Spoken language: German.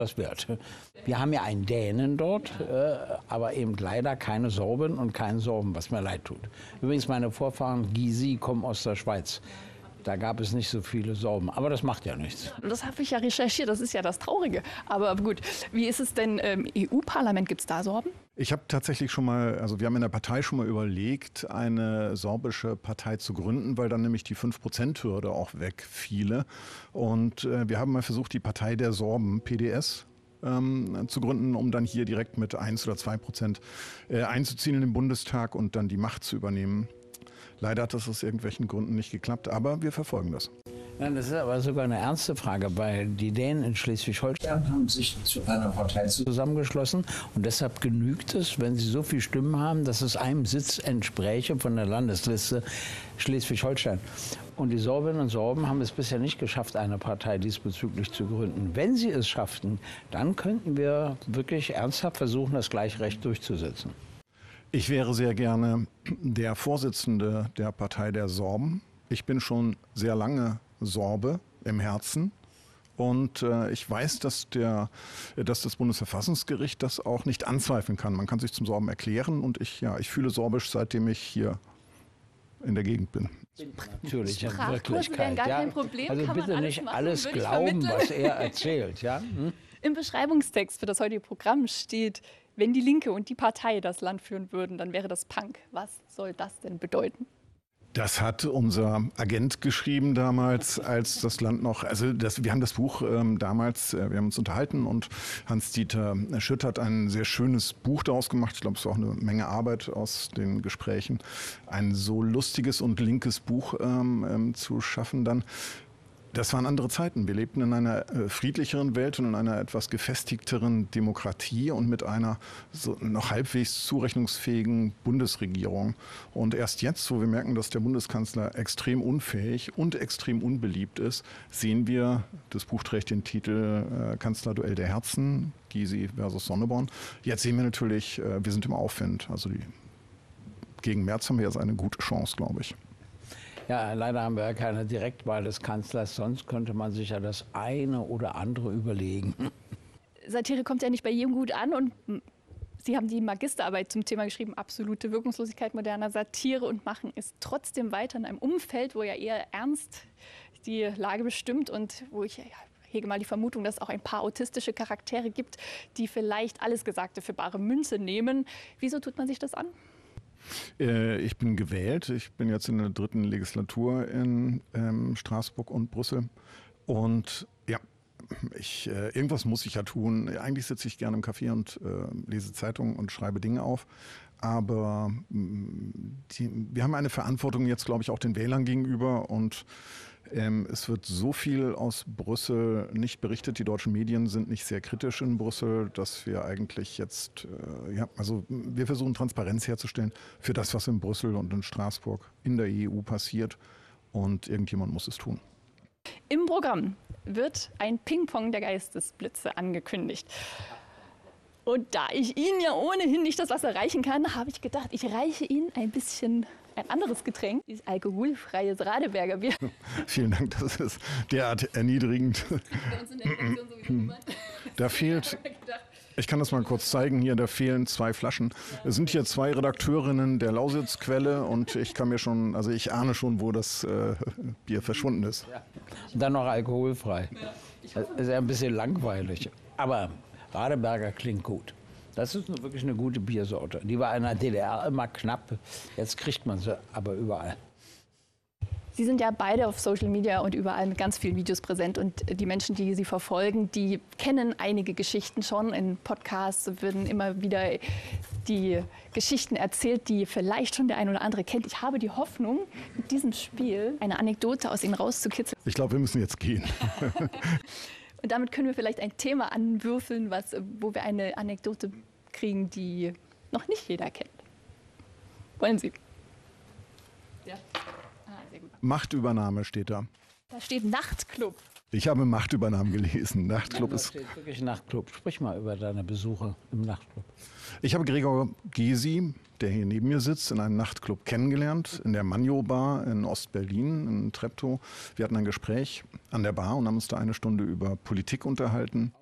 das wert. Wir haben ja einen Dänen dort, aber eben leider keine Sorben und keinen Sorben, was mir leid tut. Übrigens, meine Vorfahren Gysi kommen aus der Schweiz. Da gab es nicht so viele Sorben, aber das macht ja nichts. Das habe ich ja recherchiert, das ist ja das Traurige. Aber gut, wie ist es denn im EU-Parlament, gibt es da Sorben? Ich habe tatsächlich schon mal, also wir haben in der Partei schon mal überlegt, eine sorbische Partei zu gründen, weil dann nämlich die 5%-Hürde auch wegfiele. Und wir haben mal versucht, die Partei der Sorben, PDS, zu gründen, um dann hier direkt mit 1 oder 2% einzuziehen in den Bundestag und dann die Macht zu übernehmen. Leider hat das aus irgendwelchen Gründen nicht geklappt, aber wir verfolgen das. Nein, das ist aber sogar eine ernste Frage, weil die Dänen in Schleswig-Holstein haben sich zu einer Partei zusammengeschlossen und deshalb genügt es, wenn sie so viele Stimmen haben, dass es einem Sitz entspräche von der Landesliste Schleswig-Holstein. Und die Sorbinnen und Sorben haben es bisher nicht geschafft, eine Partei diesbezüglich zu gründen. Wenn sie es schafften, dann könnten wir wirklich ernsthaft versuchen, das Gleichrecht durchzusetzen. Ich wäre sehr gerne der Vorsitzende der Partei der Sorben. Ich bin schon sehr lange Sorbe im Herzen. Und ich weiß, dass das Bundesverfassungsgericht das auch nicht anzweifeln kann. Man kann sich zum Sorben erklären und ich fühle Sorbisch, seitdem ich hier in der Gegend bin. Natürlich, in Sprachkurse wären gar kein Problem. Also kann bitte man nicht machen, alles würde ich glauben, vermitteln. was er erzählt. Ja? Im Beschreibungstext für das heutige Programm steht, wenn die Linke und die Partei das Land führen würden, dann wäre das Punk. Was soll das denn bedeuten? Das hat unser Agent geschrieben damals, als das Land noch, wir haben das Buch damals, wir haben uns unterhalten und Hans-Dieter Schütt hat ein sehr schönes Buch daraus gemacht. Ich glaube, es war auch eine Menge Arbeit aus den Gesprächen, ein so lustiges und linkes Buch zu schaffen dann. Das waren andere Zeiten. Wir lebten in einer friedlicheren Welt und in einer etwas gefestigteren Demokratie und mit einer so noch halbwegs zurechnungsfähigen Bundesregierung. Und erst jetzt, wo wir merken, dass der Bundeskanzler extrem unfähig und extrem unbeliebt ist, sehen wir, das Buch trägt den Titel Kanzlerduell der Herzen, Gysi versus Sonneborn. Jetzt sehen wir natürlich, wir sind im Aufwind. Also gegen Merz haben wir jetzt eine gute Chance, glaube ich. Ja, leider haben wir ja keine Direktwahl des Kanzlers, sonst könnte man sich ja das eine oder andere überlegen. Satire kommt ja nicht bei jedem gut an und Sie haben die Magisterarbeit zum Thema geschrieben, absolute Wirkungslosigkeit moderner Satire und machen es trotzdem weiter in einem Umfeld, wo ja eher ernst die Lage bestimmt und wo ich hege mal die Vermutung, dass es auch ein paar autistische Charaktere gibt, die vielleicht alles Gesagte für bare Münze nehmen. Wieso tut man sich das an? Ich bin gewählt. Ich bin jetzt in der 3. Legislatur in Straßburg und Brüssel. Und ja, irgendwas muss ich ja tun. Eigentlich sitze ich gerne im Café und lese Zeitungen und schreibe Dinge auf. Aber wir haben eine Verantwortung jetzt, glaube ich, auch den Wählern gegenüber. Und es wird so viel aus Brüssel nicht berichtet. Die deutschen Medien sind nicht sehr kritisch in Brüssel, dass wir eigentlich jetzt, wir versuchen Transparenz herzustellen für das, was in Brüssel und in Straßburg in der EU passiert. Und irgendjemand muss es tun. Im Programm wird ein Ping-Pong der Geistesblitze angekündigt. Und da ich Ihnen ja ohnehin nicht das Wasser reichen kann, habe ich gedacht, ich reiche Ihnen ein anderes Getränk, dieses alkoholfreies Radeberger Bier. Vielen Dank, das ist derart erniedrigend. Da fehlt, ich kann das mal kurz zeigen, hier, da fehlen 2 Flaschen. Es sind hier 2 Redakteurinnen der Lausitzquelle und ich ahne schon, wo das Bier verschwunden ist. Ja. Und dann noch alkoholfrei. Das ist ja ein bisschen langweilig, aber Radeberger klingt gut. Das ist wirklich eine gute Biersorte. Die war in der DDR immer knapp. Jetzt kriegt man sie aber überall. Sie sind ja beide auf Social Media und überall mit ganz vielen Videos präsent. Und die Menschen, die Sie verfolgen, die kennen einige Geschichten schon. In Podcasts werden immer wieder die Geschichten erzählt, die vielleicht schon der ein oder andere kennt. Ich habe die Hoffnung, mit diesem Spiel eine Anekdote aus Ihnen rauszukitzeln. Ich glaube, wir müssen jetzt gehen. Und damit können wir vielleicht ein Thema anwürfeln, wo wir eine Anekdote kriegen, die noch nicht jeder kennt. Wollen Sie? Ja. Sehr gut. Machtübernahme steht da. Da steht Nachtclub. Ich habe Machtübernahme gelesen. Nachtclub Da ist. steht wirklich Nachtclub. Sprich mal über deine Besuche im Nachtclub. Ich habe Gregor Gysi, der hier neben mir sitzt, in einem Nachtclub kennengelernt, in der Manjo Bar in Ostberlin, in Treptow. Wir hatten ein Gespräch an der Bar und haben uns da eine Stunde über Politik unterhalten.